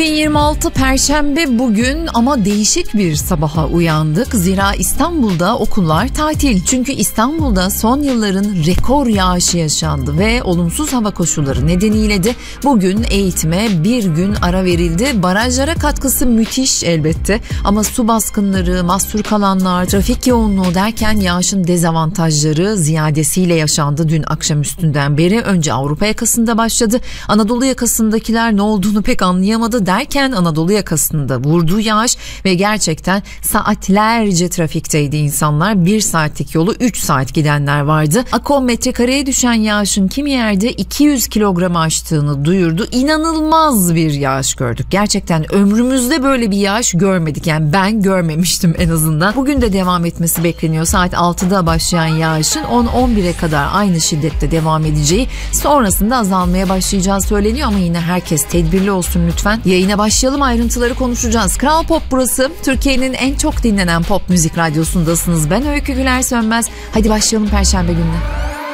2026 Perşembe bugün ama değişik bir sabaha uyandık. Zira İstanbul'da okullar tatil. Çünkü İstanbul'da son yılların rekor yağışı yaşandı ve olumsuz hava koşulları nedeniyle de bugün eğitime bir gün ara verildi. Barajlara katkısı müthiş elbette ama su baskınları, mahsur kalanlar, trafik yoğunluğu derken yağışın dezavantajları ziyadesiyle yaşandı dün akşamüstünden beri. Önce Avrupa yakasında başladı. Anadolu yakasındakiler ne olduğunu pek anlayamadı derken Anadolu yakasında vurdu yağış ve gerçekten saatlerce trafikteydi insanlar. 1 saatlik yolu 3 saat gidenler vardı. Akon metrekareye düşen yağışın kimi yerde 200 kilogramı aştığını duyurdu. İnanılmaz bir yağış gördük. Gerçekten ömrümüzde böyle bir yağış görmedik. Yani ben görmemiştim en azından. Bugün de devam etmesi bekleniyor. Saat 6'da başlayan yağışın 10-11'e kadar aynı şiddette devam edeceği, sonrasında azalmaya başlayacağı söyleniyor ama yine herkes tedbirli olsun lütfen. Yayına başlayalım, ayrıntıları konuşacağız. Kral Pop burası. Türkiye'nin en çok dinlenen pop müzik radyosundasınız. Ben Öykü Güler Sönmez. Hadi başlayalım Perşembe gününe.